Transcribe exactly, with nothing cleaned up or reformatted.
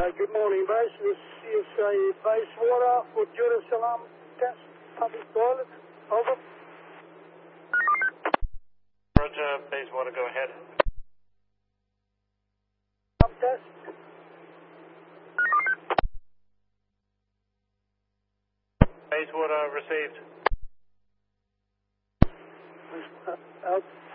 good morning, base. This is a base water for Jerusalem test public toilet. Over. Roger, base water, go ahead. Test. Base water received. Out.